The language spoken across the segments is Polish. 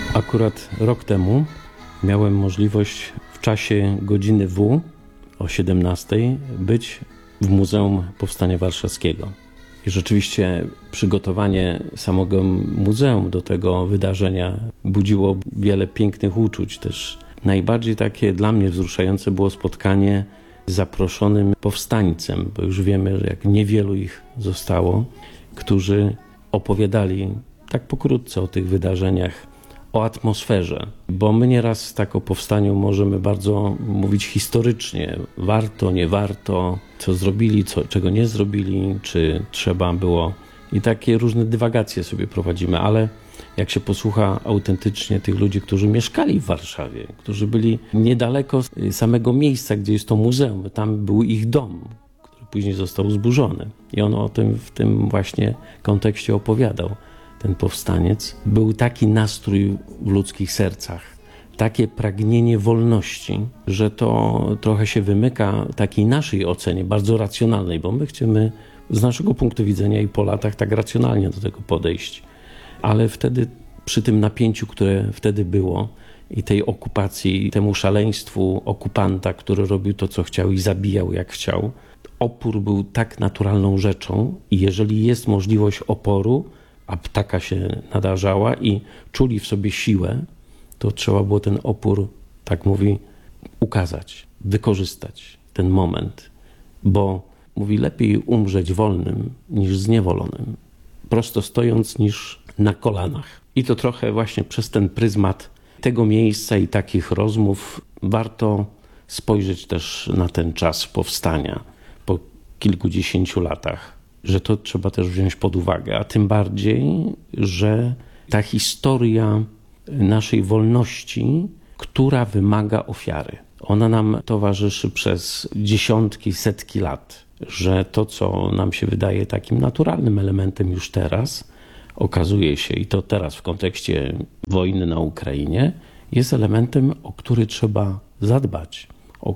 Akurat rok temu miałem możliwość w czasie godziny W o 17:00 być w Muzeum Powstania Warszawskiego. I rzeczywiście przygotowanie samego muzeum do tego wydarzenia budziło wiele pięknych uczuć. Też najbardziej takie dla mnie wzruszające było spotkanie z zaproszonym powstańcem, bo już wiemy, że jak niewielu ich zostało, którzy opowiadali tak pokrótce o tych wydarzeniach, o atmosferze, bo my nieraz tak o powstaniu możemy bardzo mówić historycznie. Warto, nie warto, co zrobili, czego nie zrobili, czy trzeba było. I takie różne dywagacje sobie prowadzimy, ale jak się posłucha autentycznie tych ludzi, którzy mieszkali w Warszawie, którzy byli niedaleko samego miejsca, gdzie jest to muzeum, tam był ich dom, który później został zburzony. I on o tym w tym właśnie kontekście opowiadał. Ten powstaniec, był taki nastrój w ludzkich sercach, takie pragnienie wolności, że to trochę się wymyka takiej naszej ocenie, bardzo racjonalnej, bo my chcemy z naszego punktu widzenia i po latach tak racjonalnie do tego podejść. Ale wtedy przy tym napięciu, które wtedy było i tej okupacji, i temu szaleństwu okupanta, który robił to, co chciał i zabijał jak chciał, opór był tak naturalną rzeczą i jeżeli jest możliwość oporu, a taka się nadarzała i czuli w sobie siłę, to trzeba było ten opór, tak mówi, ukazać, wykorzystać ten moment, bo mówi, lepiej umrzeć wolnym niż zniewolonym, prosto stojąc niż na kolanach. I to trochę właśnie przez ten pryzmat tego miejsca i takich rozmów warto spojrzeć też na ten czas powstania po kilkudziesięciu latach, że to trzeba też wziąć pod uwagę, a tym bardziej, że ta historia naszej wolności, która wymaga ofiary, ona nam towarzyszy przez dziesiątki, setki lat, że to, co nam się wydaje takim naturalnym elementem już teraz, okazuje się, i to teraz w kontekście wojny na Ukrainie, jest elementem, o który trzeba zadbać, o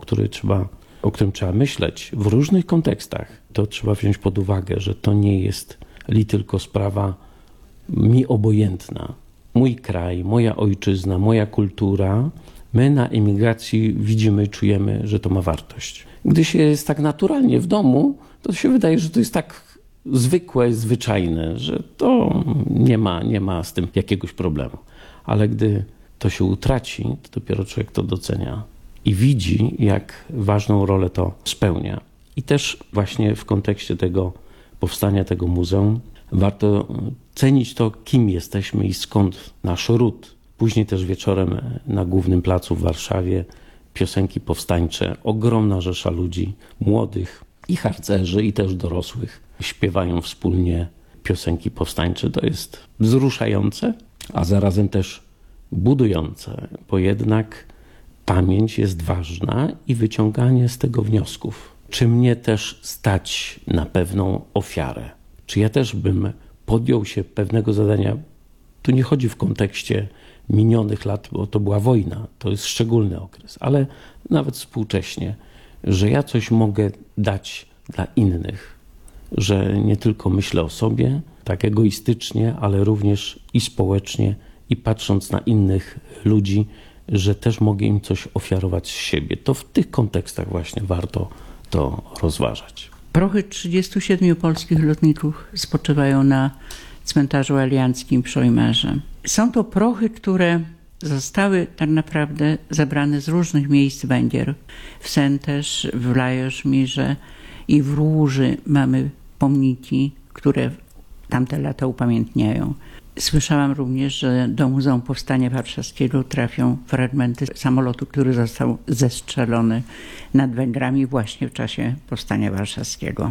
którym trzeba myśleć w różnych kontekstach. To trzeba wziąć pod uwagę, że to nie jest tylko sprawa mi obojętna. Mój kraj, moja ojczyzna, moja kultura, my na emigracji widzimy, czujemy, że to ma wartość. Gdy się jest tak naturalnie w domu, to się wydaje, że to jest tak zwykłe, zwyczajne, że to nie ma z tym jakiegoś problemu. Ale gdy to się utraci, to dopiero człowiek to docenia i widzi, jak ważną rolę to spełnia. I też właśnie w kontekście tego powstania tego muzeum warto cenić to, kim jesteśmy i skąd nasz ród. Później też wieczorem na Głównym Placu w Warszawie piosenki powstańcze, ogromna rzesza ludzi, młodych i harcerzy, i też dorosłych, śpiewają wspólnie piosenki powstańcze. To jest wzruszające, a zarazem też budujące, bo jednak pamięć jest ważna i wyciąganie z tego wniosków. Czy mnie też stać na pewną ofiarę? Czy ja też bym podjął się pewnego zadania? Tu nie chodzi w kontekście minionych lat, bo to była wojna, to jest szczególny okres, ale nawet współcześnie, że ja coś mogę dać dla innych, że nie tylko myślę o sobie, tak egoistycznie, ale również i społecznie, i patrząc na innych ludzi, że też mogę im coś ofiarować z siebie. To w tych kontekstach właśnie warto to rozważać. Prochy 37 polskich lotników spoczywają na cmentarzu alianckim przy Ojmerze. Są to prochy, które zostały tak naprawdę zebrane z różnych miejsc Węgier. W Sęterz, w Lajoszmirze i w Łuży mamy pomniki, które tamte lata upamiętniają. Słyszałam również, że do Muzeum Powstania Warszawskiego trafią fragmenty samolotu, który został zestrzelony nad Węgrami właśnie w czasie Powstania Warszawskiego.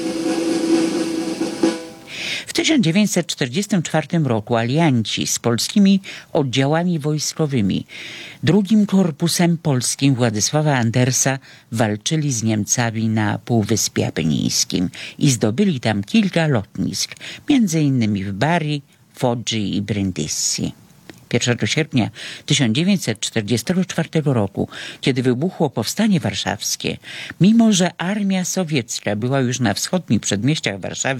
W 1944 roku alianci z polskimi oddziałami wojskowymi, drugim Korpusem Polskim Władysława Andersa walczyli z Niemcami na Półwyspie Apenińskim i zdobyli tam kilka lotnisk, m.in. w Bari, Foggi i Brindisi. 1 sierpnia 1944 roku, kiedy wybuchło Powstanie Warszawskie, mimo że armia sowiecka była już na wschodnich przedmieściach Warszawy,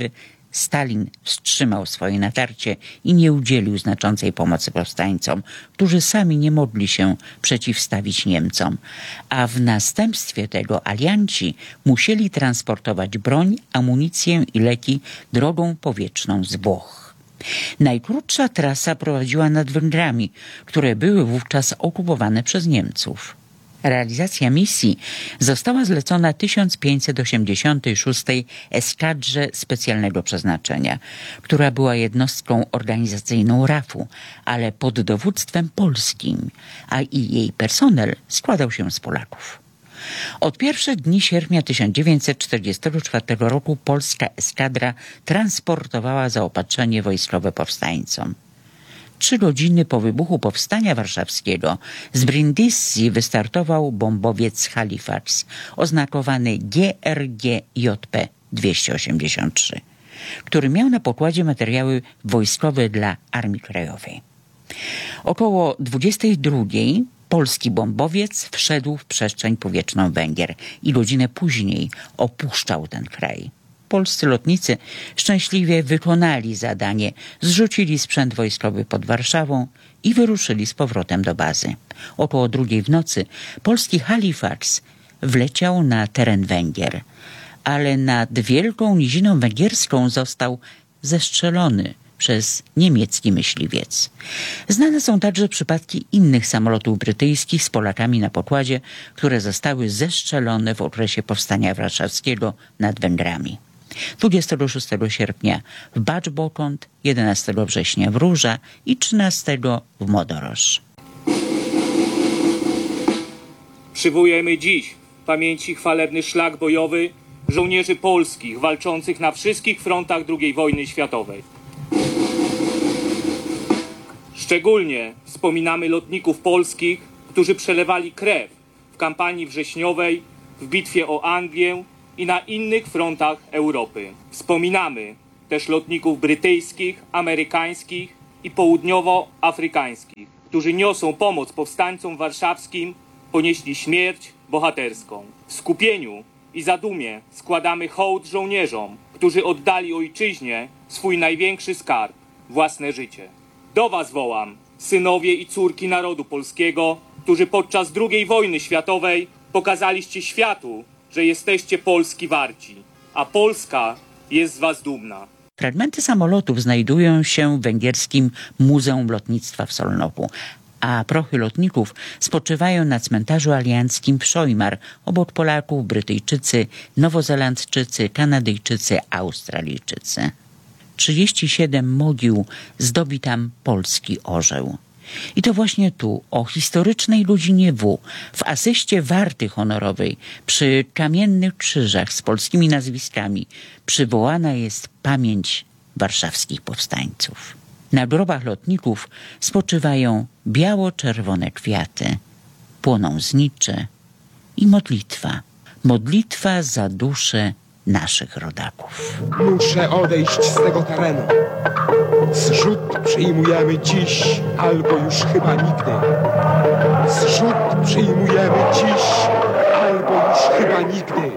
Stalin wstrzymał swoje natarcie i nie udzielił znaczącej pomocy powstańcom, którzy sami nie mogli się przeciwstawić Niemcom, a w następstwie tego alianci musieli transportować broń, amunicję i leki drogą powietrzną z Włoch. Najkrótsza trasa prowadziła nad Węgrami, które były wówczas okupowane przez Niemców. Realizacja misji została zlecona 1586 Eskadrze Specjalnego Przeznaczenia, która była jednostką organizacyjną RAF-u, ale pod dowództwem polskim, a i jej personel składał się z Polaków. Od pierwszych dni sierpnia 1944 roku polska eskadra transportowała zaopatrzenie wojskowe powstańcom. 3 godziny po wybuchu Powstania Warszawskiego z Brindisi wystartował bombowiec Halifax oznakowany GRG-JP 283, który miał na pokładzie materiały wojskowe dla Armii Krajowej. Około 22:00 polski bombowiec wszedł w przestrzeń powietrzną Węgier i godzinę później opuszczał ten kraj. Polscy lotnicy szczęśliwie wykonali zadanie, zrzucili sprzęt wojskowy pod Warszawą i wyruszyli z powrotem do bazy. Około 2:00 w nocy polski Halifax wleciał na teren Węgier, ale nad wielką niziną węgierską został zestrzelony przez niemiecki myśliwiec. Znane są także przypadki innych samolotów brytyjskich z Polakami na pokładzie, które zostały zestrzelone w okresie Powstania Warszawskiego nad Węgrami. 26 sierpnia w Baczbokąt, 11 września w Róża i 13 w Modorosz. Przywołujemy dziś w pamięci chwalebny szlak bojowy żołnierzy polskich walczących na wszystkich frontach II wojny światowej. Szczególnie wspominamy lotników polskich, którzy przelewali krew w kampanii wrześniowej, w bitwie o Anglię i na innych frontach Europy. Wspominamy też lotników brytyjskich, amerykańskich i południowoafrykańskich, którzy niosą pomoc powstańcom warszawskim, ponieśli śmierć bohaterską. W skupieniu i zadumie składamy hołd żołnierzom, którzy oddali ojczyźnie swój największy skarb, własne życie. Do was wołam, synowie i córki narodu polskiego, którzy podczas II wojny światowej pokazaliście światu, że jesteście Polski warci, a Polska jest z was dumna. Fragmenty samolotów znajdują się w węgierskim Muzeum Lotnictwa w Solnoku, a prochy lotników spoczywają na cmentarzu alianckim w Szojmar obok Polaków, Brytyjczycy, Nowozelandczycy, Kanadyjczycy, Australijczycy. 37 mogił zdobi tam polski orzeł. I to właśnie tu, o historycznej godzinie W, w asyście warty honorowej, przy kamiennych krzyżach z polskimi nazwiskami, przywołana jest pamięć warszawskich powstańców. Na grobach lotników spoczywają biało-czerwone kwiaty, płoną znicze i modlitwa. Modlitwa za dusze naszych rodaków. Muszę odejść z tego terenu. Zrzut przyjmujemy dziś, albo już chyba nigdy. Zrzut przyjmujemy dziś, albo już chyba nigdy.